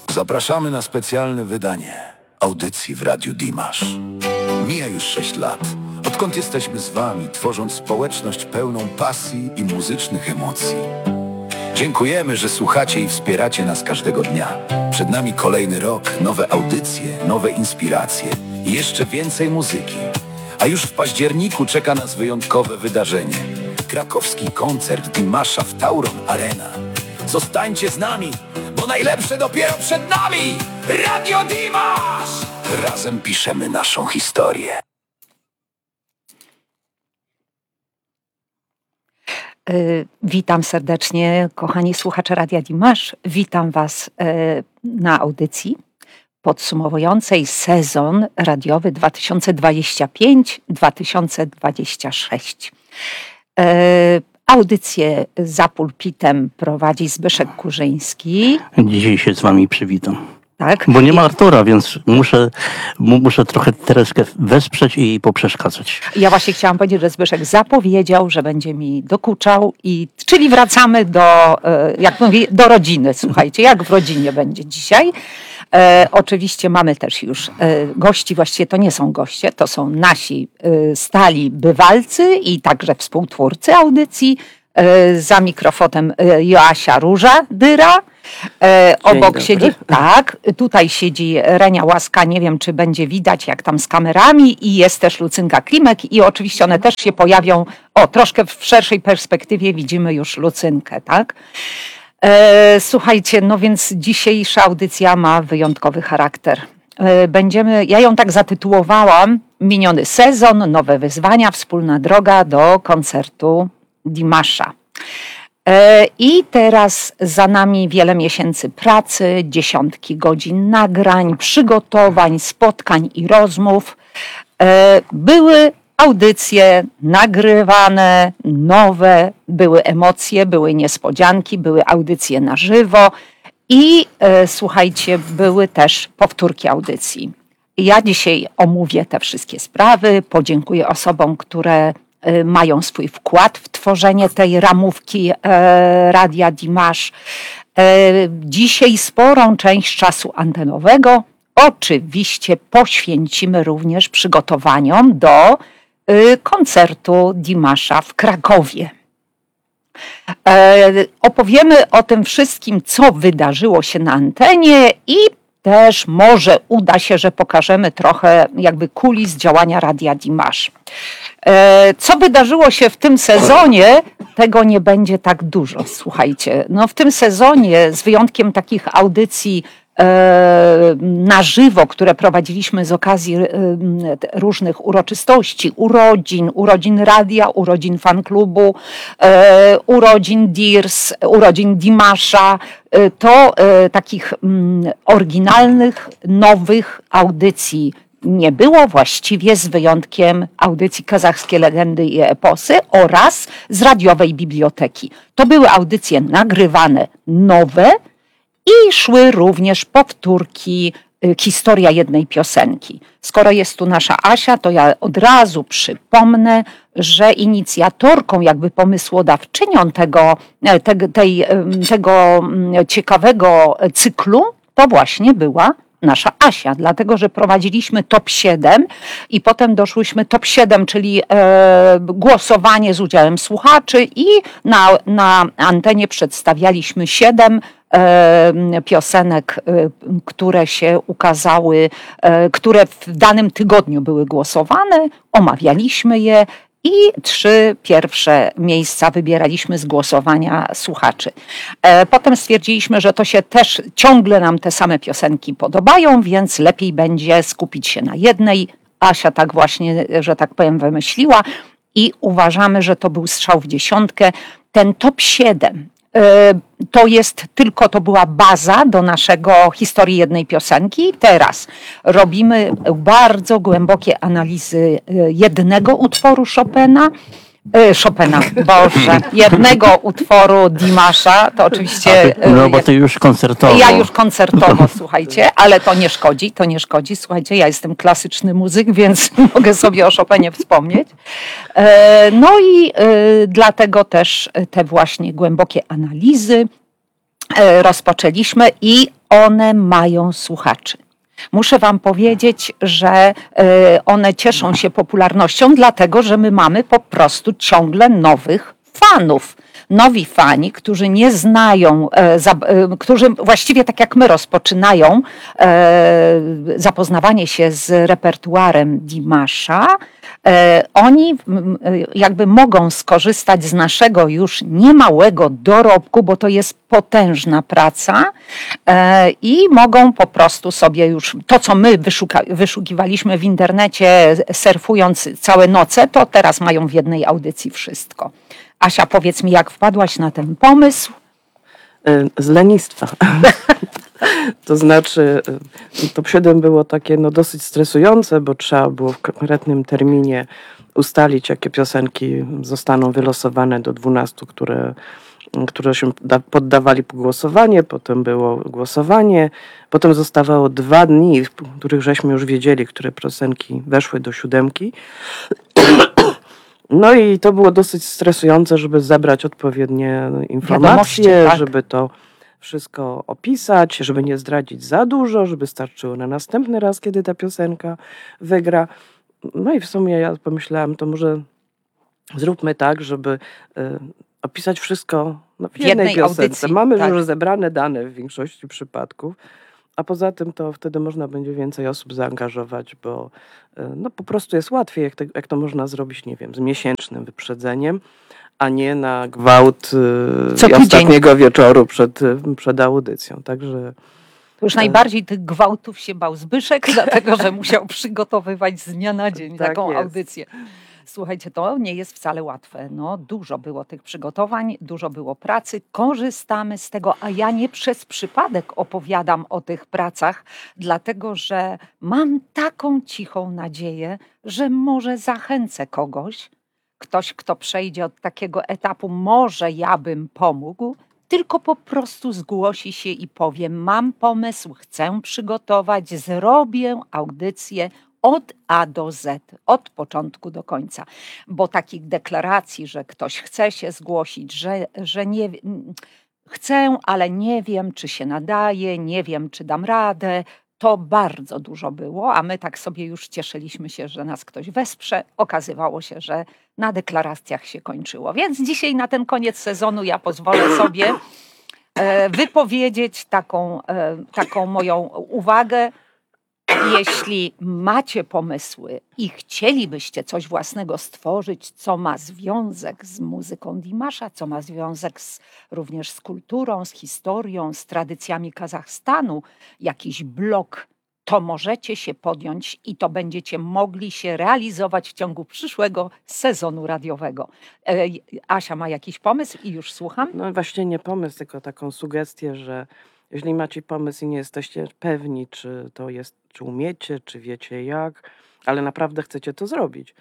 Zapraszamy na specjalne wydanie audycji w Radiu Dimash. Mija już 6 lat, odkąd jesteśmy z wami, tworząc społeczność pełną pasji i muzycznych emocji. Dziękujemy, że słuchacie i wspieracie nas każdego dnia. Przed nami kolejny rok, nowe audycje, nowe inspiracje i jeszcze więcej muzyki. A już w październiku czeka nas wyjątkowe wydarzenie. Krakowski koncert Dimasha w Tauron Arena. Zostańcie z nami, bo najlepsze dopiero przed nami! Radio Dimash! Razem piszemy naszą historię. Witam serdecznie, kochani słuchacze Radia Dimash. Witam Was na audycji podsumowującej sezon radiowy 2025-2026. Audycję za pulpitem prowadzi Zbyszek Kurzyński. Dzisiaj się z wami przywitam. Tak? Bo nie ma Artura, więc muszę trochę Tereskę wesprzeć i jej poprzeszkadzać. Ja właśnie chciałam powiedzieć, że Zbyszek zapowiedział, że będzie mi dokuczał, czyli wracamy jak mówię, do rodziny. Słuchajcie, jak w rodzinie będzie dzisiaj. Oczywiście mamy też już gości, właściwie to nie są goście, to są nasi stali bywalcy i także współtwórcy audycji. Za mikrofonem Joasia Róża-Dyra. Obok siedzi, tak, tutaj siedzi Renia Łaska, nie wiem czy będzie widać jak tam z kamerami, i jest też Lucynka Klimek i oczywiście one też się pojawią, troszkę w szerszej perspektywie widzimy już Lucynkę, tak? Słuchajcie, no więc dzisiejsza audycja ma wyjątkowy charakter. Ja ją tak zatytułowałam: miniony sezon, nowe wyzwania, wspólna droga do koncertu Dimasha. I teraz za nami wiele miesięcy pracy, dziesiątki godzin nagrań, przygotowań, spotkań i rozmów. Były audycje nagrywane, nowe, były emocje, były niespodzianki, były audycje na żywo i słuchajcie, były też powtórki audycji. Ja dzisiaj omówię te wszystkie sprawy, podziękuję osobom, które mają swój wkład w tworzenie tej ramówki Radia Dimash. Dzisiaj sporą część czasu antenowego oczywiście poświęcimy również przygotowaniom do koncertu Dimasha w Krakowie. Opowiemy o tym wszystkim, co wydarzyło się na antenie i też może uda się, że pokażemy trochę jakby kulis działania Radia Dimash. Co wydarzyło się w tym sezonie, tego nie będzie tak dużo, słuchajcie. No w tym sezonie, z wyjątkiem takich audycji na żywo, które prowadziliśmy z okazji różnych uroczystości, urodzin radia, urodzin fanklubu, urodzin DIRS, urodzin Dimasha, to takich oryginalnych, nowych audycji nie było właściwie, z wyjątkiem audycji Kazachskie Legendy i Eposy oraz z radiowej biblioteki. To były audycje nagrywane nowe i szły również powtórki Historia jednej piosenki. Skoro jest tu nasza Asia, to ja od razu przypomnę, że inicjatorką, jakby pomysłodawczynią tego ciekawego cyklu to właśnie była nasza Asia, dlatego że prowadziliśmy top 7 i potem doszłyśmy top 7, czyli głosowanie z udziałem słuchaczy, i na antenie przedstawialiśmy 7 piosenek, które się ukazały, które w danym tygodniu były głosowane, omawialiśmy je i 3 pierwsze miejsca wybieraliśmy z głosowania słuchaczy. Potem stwierdziliśmy, że to się też ciągle nam te same piosenki podobają, więc lepiej będzie skupić się na jednej. Asia tak właśnie, że tak powiem, wymyśliła i uważamy, że to był strzał w dziesiątkę. Ten top 7 to była baza do naszego historii jednej piosenki. Teraz robimy bardzo głębokie analizy jednego utworu jednego utworu Dimasha, to oczywiście... No bo to już koncertowo. Ja już koncertowo, słuchajcie, ale to nie szkodzi. Słuchajcie, ja jestem klasyczny muzyk, więc mogę sobie o Chopinie wspomnieć. No i dlatego też te właśnie głębokie analizy rozpoczęliśmy i one mają słuchaczy. Muszę wam powiedzieć, że one cieszą się popularnością, dlatego że my mamy po prostu ciągle nowych fanów. Nowi fani, którzy nie znają, którzy właściwie tak jak my rozpoczynają zapoznawanie się z repertuarem Dimasza, oni jakby mogą skorzystać z naszego już niemałego dorobku, bo to jest potężna praca i mogą po prostu sobie już to, co my wyszukiwaliśmy w internecie, surfując całe noce, to teraz mają w jednej audycji wszystko. Asia, powiedz mi, jak wpadłaś na ten pomysł? Z lenistwa. To znaczy, top 7 było takie dosyć stresujące, bo trzeba było w konkretnym terminie ustalić, jakie piosenki zostaną wylosowane do 12, które się poddawali pod głosowanie. Potem było głosowanie. Potem zostawało 2 dni, w których żeśmy już wiedzieli, które piosenki weszły do 7. No i to było dosyć stresujące, żeby zebrać odpowiednie informacje, tak. Żeby to wszystko opisać, żeby nie zdradzić za dużo, żeby starczyło na następny raz, kiedy ta piosenka wygra. No i w sumie ja pomyślałam, to może zróbmy tak, żeby opisać wszystko w jednej piosence. Audycji, Mamy tak. już zebrane dane w większości przypadków. A poza tym to wtedy można będzie więcej osób zaangażować, bo po prostu jest łatwiej, jak to można zrobić, nie wiem, z miesięcznym wyprzedzeniem, a nie na gwałt ostatniego wieczoru przed audycją. Także Już najbardziej tych gwałtów się bał Zbyszek, dlatego że musiał przygotowywać z dnia na dzień Tak taką jest. audycję. Słuchajcie, to nie jest wcale łatwe. Dużo było tych przygotowań, dużo było pracy. Korzystamy z tego, a ja nie przez przypadek opowiadam o tych pracach, dlatego że mam taką cichą nadzieję, że może zachęcę kogoś, ktoś, kto przejdzie od takiego etapu, może ja bym pomógł, tylko po prostu zgłosi się i powie, mam pomysł, chcę przygotować, zrobię audycję od A do Z, od początku do końca. Bo takich deklaracji, że ktoś chce się zgłosić, że nie chcę, ale nie wiem, czy się nadaje, nie wiem, czy dam radę, to bardzo dużo było, a my tak sobie już cieszyliśmy się, że nas ktoś wesprze. Okazywało się, że na deklaracjach się kończyło. Więc dzisiaj na ten koniec sezonu ja pozwolę sobie wypowiedzieć taką moją uwagę. Jeśli macie pomysły i chcielibyście coś własnego stworzyć, co ma związek z muzyką Dimasza, co ma związek również z kulturą, z historią, z tradycjami Kazachstanu, jakiś blog, to możecie się podjąć i to będziecie mogli się realizować w ciągu przyszłego sezonu radiowego. Asia ma jakiś pomysł i już słucham. No właśnie nie pomysł, tylko taką sugestię, że jeśli macie pomysł i nie jesteście pewni, czy to jest, czy umiecie, czy wiecie jak, ale naprawdę chcecie to zrobić,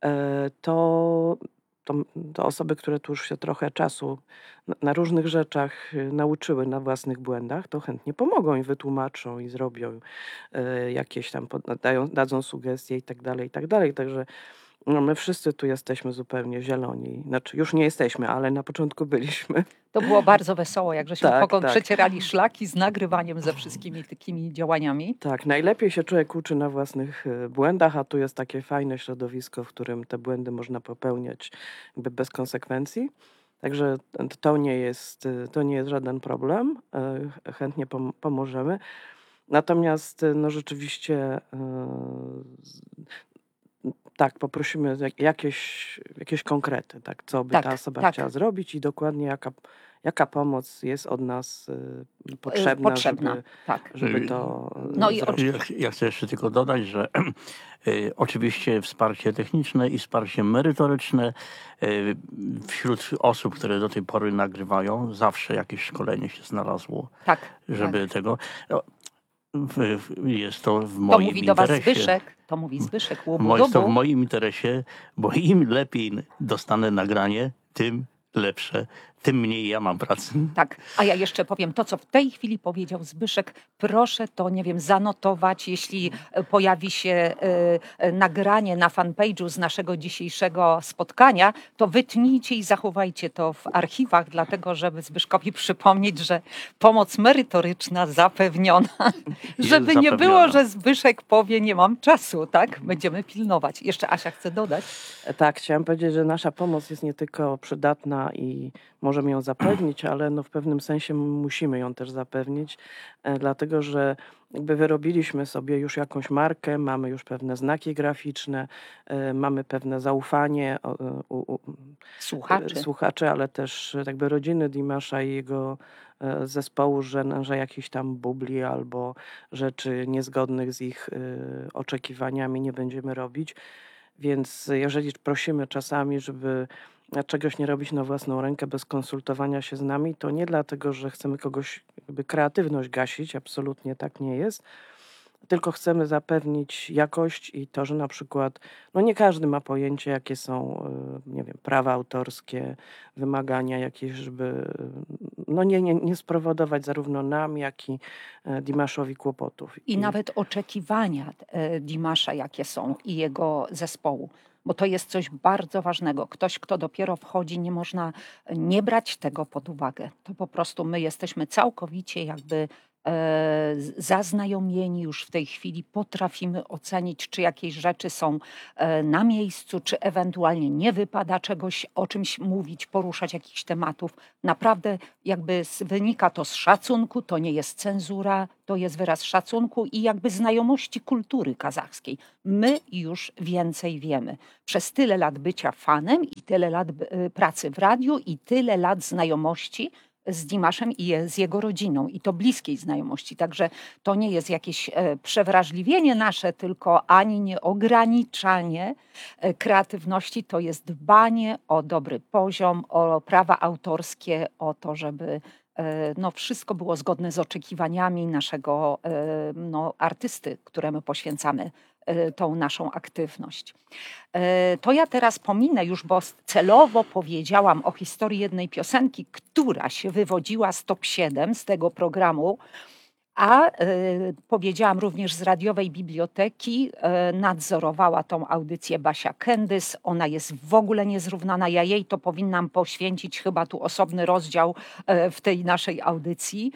to osoby, które tu już się trochę czasu na różnych rzeczach nauczyły na własnych błędach, to chętnie pomogą i wytłumaczą i zrobią jakieś tam, dadzą sugestie i tak dalej, i tak dalej. Także my wszyscy tu jesteśmy zupełnie zieloni. Znaczy już nie jesteśmy, ale na początku byliśmy. To było bardzo wesoło, jak żeśmy Tak. przecierali szlaki z nagrywaniem ze wszystkimi takimi działaniami. Tak, najlepiej się człowiek uczy na własnych błędach, a tu jest takie fajne środowisko, w którym te błędy można popełniać jakby bez konsekwencji. Także to nie jest żaden problem. Chętnie pomożemy. Natomiast rzeczywiście tak, poprosimy jakieś konkrety, tak, co by ta osoba chciała zrobić i dokładnie jaka pomoc jest od nas potrzebna. Żeby to zrobić. Ja chcę jeszcze tylko dodać, że oczywiście wsparcie techniczne i wsparcie merytoryczne wśród osób, które do tej pory nagrywają, zawsze jakieś szkolenie się znalazło, żeby tego... Jest to w moim mówi interesie. Do was Zbyszek, to mówi Zbyszek Jest to w moim interesie, bo im lepiej dostanę nagranie, tym lepsze tym mniej ja mam pracy. Tak, a ja jeszcze powiem to, co w tej chwili powiedział Zbyszek. Proszę to, nie wiem, zanotować. Jeśli pojawi się nagranie na fanpage'u z naszego dzisiejszego spotkania, to wytnijcie i zachowajcie to w archiwach, dlatego żeby Zbyszkowi przypomnieć, że pomoc merytoryczna zapewniona. Żeby nie było, że Zbyszek powie, nie mam czasu, tak? Będziemy pilnować. Jeszcze Asia chce dodać. Tak, chciałam powiedzieć, że nasza pomoc jest nie tylko przydatna i możemy ją zapewnić, ale no w pewnym sensie musimy ją też zapewnić, dlatego że jakby wyrobiliśmy sobie już jakąś markę, mamy już pewne znaki graficzne, mamy pewne zaufanie u słuchaczy, ale też jakby rodziny Dimasza i jego zespołu, że jakichś tam bubli albo rzeczy niezgodnych z ich oczekiwaniami nie będziemy robić. Więc jeżeli prosimy czasami, żeby czegoś nie robić na własną rękę bez konsultowania się z nami, to nie dlatego, że chcemy kogoś jakby kreatywność gasić, absolutnie tak nie jest, tylko chcemy zapewnić jakość i to, że na przykład no nie każdy ma pojęcie, jakie są, nie wiem, prawa autorskie, wymagania jakieś, żeby no nie spowodować zarówno nam, jak i Dimaszowi kłopotów. I nawet oczekiwania Dimasza, jakie są i jego zespołu. Bo to jest coś bardzo ważnego. Ktoś, kto dopiero wchodzi, nie można nie brać tego pod uwagę. To po prostu my jesteśmy całkowicie jakby zaznajomieni już w tej chwili, potrafimy ocenić, czy jakieś rzeczy są na miejscu, czy ewentualnie nie wypada czegoś, o czymś mówić, poruszać jakichś tematów. Naprawdę jakby wynika to z szacunku, to nie jest cenzura, to jest wyraz szacunku i jakby znajomości kultury kazachskiej. My już więcej wiemy. Przez tyle lat bycia fanem i tyle lat pracy w radiu i tyle lat znajomości z Dimaszem i z jego rodziną i to bliskiej znajomości. Także to nie jest jakieś przewrażliwienie nasze, tylko ani nie ograniczanie kreatywności, to jest dbanie o dobry poziom, o prawa autorskie, o to, żeby no, wszystko było zgodne z oczekiwaniami naszego artysty, któremu poświęcamy tą naszą aktywność. To ja teraz pominę już, bo celowo powiedziałam o historii jednej piosenki, która się wywodziła z Top 7 z tego programu, a powiedziałam również z radiowej biblioteki, nadzorowała tą audycję Basia Kendys. Ona jest w ogóle niezrównana. Ja jej to powinnam poświęcić chyba tu osobny rozdział w tej naszej audycji.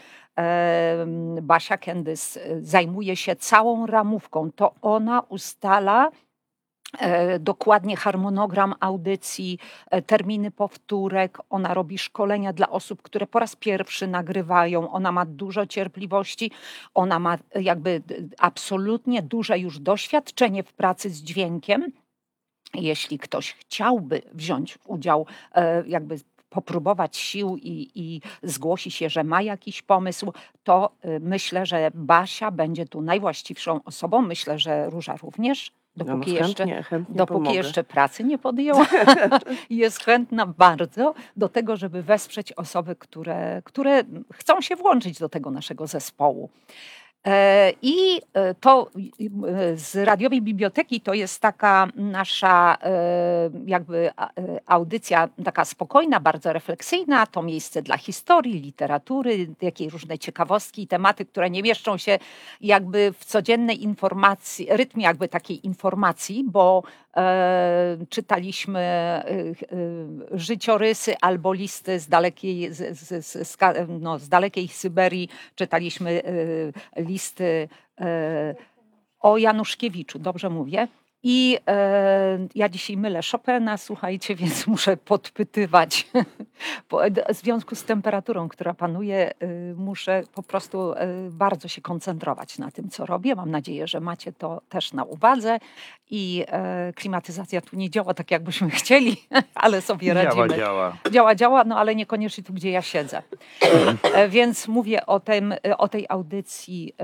Basia Kendys zajmuje się całą ramówką. To ona ustala dokładnie harmonogram audycji, terminy powtórek. Ona robi szkolenia dla osób, które po raz pierwszy nagrywają. Ona ma dużo cierpliwości. Ona ma jakby absolutnie duże już doświadczenie w pracy z dźwiękiem. Jeśli ktoś chciałby wziąć udział, jakby popróbować sił i zgłosi się, że ma jakiś pomysł, to myślę, że Basia będzie tu najwłaściwszą osobą. Myślę, że Róża również. Dopóki jeszcze pracy nie podjęła, jest chętna bardzo do tego, żeby wesprzeć osoby, które chcą się włączyć do tego naszego zespołu. I to z radiowej biblioteki to jest taka nasza jakby audycja taka spokojna, bardzo refleksyjna. To miejsce dla historii, literatury, jakieś różne ciekawostki i tematy, które nie mieszczą się jakby w codziennej informacji, rytmie jakby takiej informacji, bo czytaliśmy życiorysy albo listy z dalekiej Syberii, czytaliśmy listy o Januszkiewiczu, dobrze mówię? I ja dzisiaj mylę Chopina, słuchajcie, więc muszę podpytywać. W związku z temperaturą, która panuje, muszę po prostu bardzo się koncentrować na tym, co robię. Mam nadzieję, że macie to też na uwadze i klimatyzacja tu nie działa tak, jakbyśmy chcieli, ale sobie radzimy. Działa, no ale niekoniecznie tu, gdzie ja siedzę. Więc mówię o tej audycji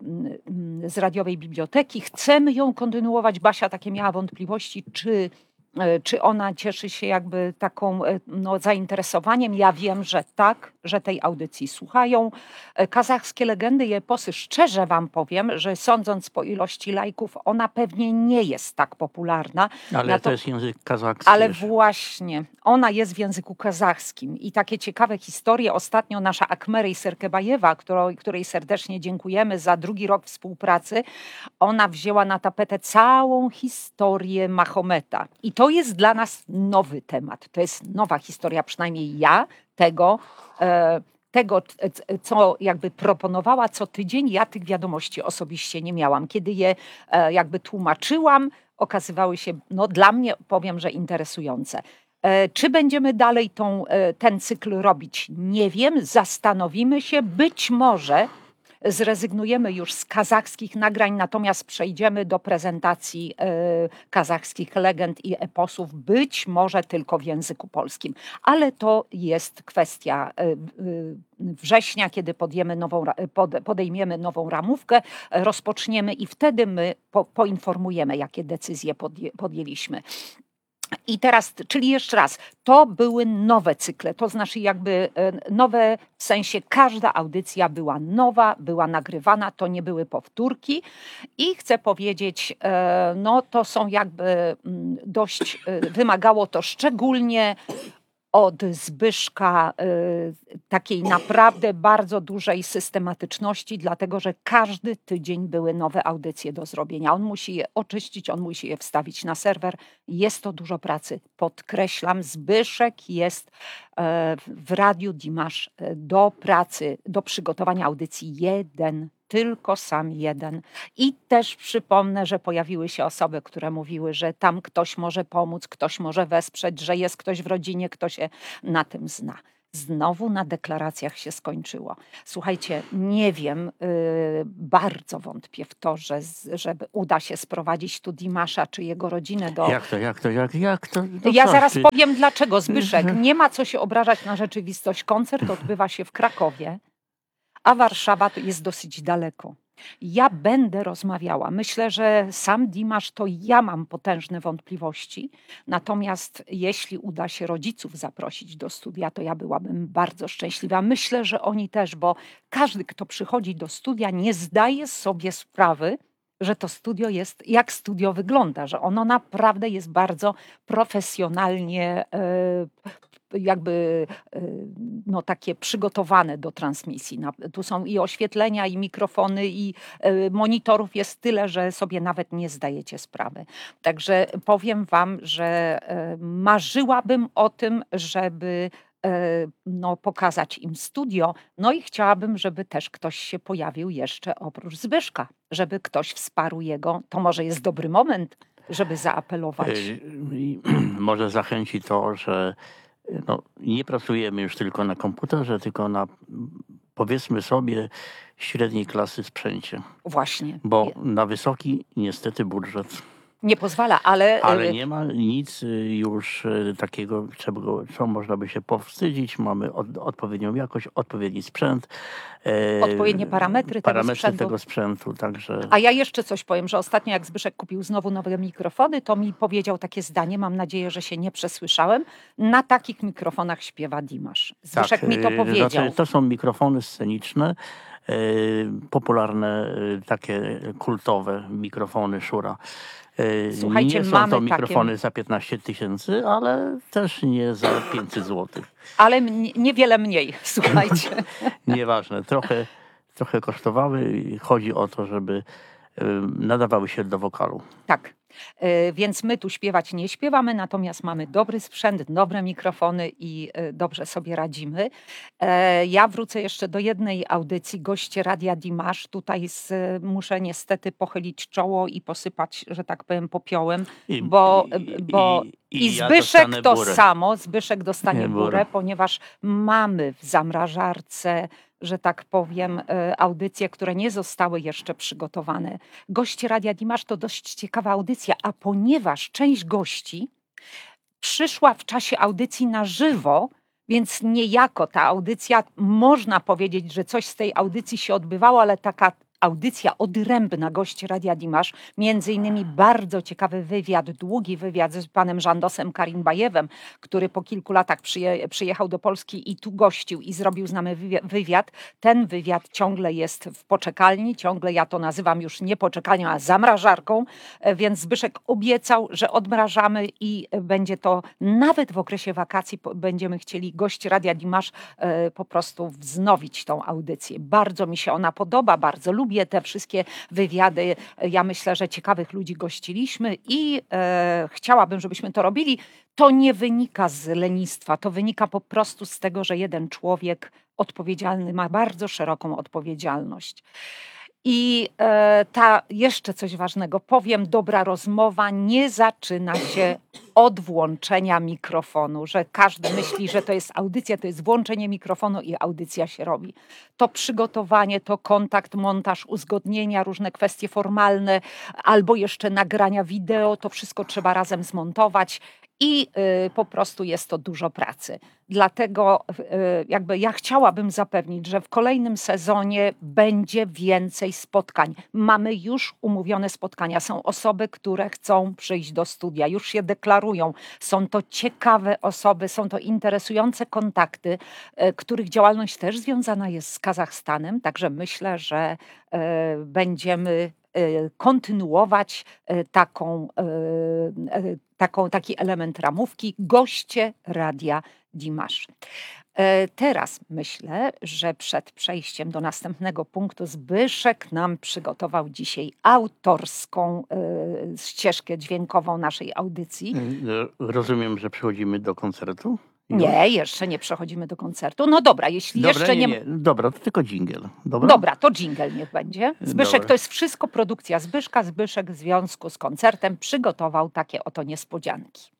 z radiowej biblioteki. Chcemy ją kontynuować. Basia takie miała wątpliwości, czy czy ona cieszy się jakby taką zainteresowaniem. Ja wiem, że tak, że tej audycji słuchają. Kazachskie legendy i eposy, szczerze wam powiem, że sądząc po ilości lajków, ona pewnie nie jest tak popularna. Ale to jest język kazachski. Ale wiesz. właśnie, ona jest w języku kazachskim i takie ciekawe historie. Ostatnio nasza Akmery Serkebajewa, której serdecznie dziękujemy za drugi rok współpracy, ona wzięła na tapetę całą historię Mahometa. I to jest dla nas nowy temat. To jest nowa historia, przynajmniej ja tego, co jakby proponowała co tydzień, ja tych wiadomości osobiście nie miałam. Kiedy je jakby tłumaczyłam, okazywały się, dla mnie powiem, że interesujące. Czy będziemy dalej ten cykl robić? Nie wiem, zastanowimy się. Być może zrezygnujemy już z kazachskich nagrań, natomiast przejdziemy do prezentacji kazachskich legend i eposów, być może tylko w języku polskim. Ale to jest kwestia września, kiedy podejmiemy nową ramówkę, rozpoczniemy i wtedy my poinformujemy, jakie decyzje podjęliśmy. I teraz, czyli jeszcze raz, to były nowe cykle, to znaczy jakby nowe w sensie każda audycja była nowa, była nagrywana, to nie były powtórki i chcę powiedzieć, to są jakby dość, wymagało to szczególnie od Zbyszka takiej naprawdę bardzo dużej systematyczności, dlatego że każdy tydzień były nowe audycje do zrobienia. On musi je oczyścić, on musi je wstawić na serwer. Jest to dużo pracy. Podkreślam, Zbyszek jest w Radiu Dimash do pracy, do przygotowania audycji jeden. Tylko sam jeden. I też przypomnę, że pojawiły się osoby, które mówiły, że tam ktoś może pomóc, ktoś może wesprzeć, że jest ktoś w rodzinie, kto się na tym zna. Znowu na deklaracjach się skończyło. Słuchajcie, nie wiem, bardzo wątpię w to, że uda się sprowadzić tu Dimasza czy jego rodzinę do... Jak to? No Ja coś zaraz ty. powiem dlaczego, Zbyszek. Nie ma co się obrażać na rzeczywistość. Koncert odbywa się w Krakowie, a Warszawa to jest dosyć daleko. Ja będę rozmawiała. Myślę, że sam Dimash, to ja mam potężne wątpliwości. Natomiast jeśli uda się rodziców zaprosić do studia, to ja byłabym bardzo szczęśliwa. Myślę, że oni też, bo każdy, kto przychodzi do studia, nie zdaje sobie sprawy, że to studio jest, jak studio wygląda, że ono naprawdę jest bardzo profesjonalnie jakby takie przygotowane do transmisji. Tu są i oświetlenia, i mikrofony, i monitorów jest tyle, że sobie nawet nie zdajecie sprawy. Także powiem wam, że marzyłabym o tym, żeby pokazać im studio. No i chciałabym, żeby też ktoś się pojawił jeszcze oprócz Zbyszka, żeby ktoś wsparł jego. To może jest dobry moment, żeby zaapelować. Może zachęci to, że nie pracujemy już tylko na komputerze, tylko na, powiedzmy sobie, średniej klasy sprzęcie. Właśnie. Bo na wysoki niestety budżet. Nie pozwala, ale... Ale nie ma nic już takiego, co można by się powstydzić. Mamy odpowiednią jakość, odpowiedni sprzęt. Odpowiednie parametry tego sprzętu. Także... A ja jeszcze coś powiem, że ostatnio jak Zbyszek kupił znowu nowe mikrofony, to mi powiedział takie zdanie, mam nadzieję, że się nie przesłyszałem, na takich mikrofonach śpiewa Dimash. Zbyszek mi to powiedział. Znaczy, to są mikrofony sceniczne, popularne, takie kultowe mikrofony Shure. Słuchajcie, nie są mamy to mikrofony takie... za 15 000, ale też nie za 500 zł. Ale niewiele mniej, słuchajcie. Nieważne, trochę kosztowały. Chodzi o to, żeby nadawały się do wokalu. Tak. Więc my tu śpiewać nie śpiewamy, natomiast mamy dobry sprzęt, dobre mikrofony i dobrze sobie radzimy. Ja wrócę jeszcze do jednej audycji, goście Radia Dimash. Tutaj muszę niestety pochylić czoło i posypać, że tak powiem, popiołem, bo ja Zbyszek to burę. samo, Zbyszek dostanie Burę. burę, ponieważ mamy w zamrażarce, że tak powiem, audycje, które nie zostały jeszcze przygotowane. Goście Radia Dimash to dość ciekawa audycja, a ponieważ część gości przyszła w czasie audycji na żywo, więc niejako ta audycja, można powiedzieć, że coś z tej audycji się odbywało, ale taka audycja odrębna gości Radia Dimash, między innymi bardzo ciekawy wywiad, długi wywiad z panem Żandosem Karimbajewem, który po kilku latach przyjechał do Polski i tu gościł i zrobił z nami wywiad. Ten wywiad ciągle jest w poczekalni, ciągle ja to nazywam już nie poczekalnią, a zamrażarką, więc Zbyszek obiecał, że odmrażamy i będzie to nawet w okresie wakacji będziemy chcieli gości Radia Dimash po prostu wznowić tą audycję. Bardzo mi się ona podoba, bardzo lubię te wszystkie wywiady. Ja myślę, że ciekawych ludzi gościliśmy i chciałabym, żebyśmy to robili. To nie wynika z lenistwa, to wynika po prostu z tego, że jeden człowiek odpowiedzialny ma bardzo szeroką odpowiedzialność. I jeszcze coś ważnego powiem, dobra rozmowa nie zaczyna się od włączenia mikrofonu, że każdy myśli, że to jest audycja, to jest włączenie mikrofonu i audycja się robi. To przygotowanie, to kontakt, montaż, uzgodnienia, różne kwestie formalne albo jeszcze nagrania wideo, to wszystko trzeba razem zmontować i po prostu jest to dużo pracy. Dlatego jakby ja chciałabym zapewnić, że w kolejnym sezonie będzie więcej spotkań. Mamy już umówione spotkania. Są osoby, które chcą przyjść do studia, już się deklarują. Są to ciekawe osoby, są to interesujące kontakty, których działalność też związana jest z Kazachstanem. Także myślę, że będziemy kontynuować taki element ramówki goście Radia Dimash. Teraz myślę, że przed przejściem do następnego punktu Zbyszek nam przygotował dzisiaj autorską ścieżkę dźwiękową naszej audycji. Rozumiem, że przechodzimy do koncertu? Nie, jeszcze nie przechodzimy do koncertu. No dobra, jeśli jeszcze nie... Dobra, to tylko dżingiel. Dobra, to dżingiel niech będzie. Zbyszek, Dobra. to jest wszystko produkcja Zbyszka. Zbyszek w związku z koncertem przygotował takie oto niespodzianki.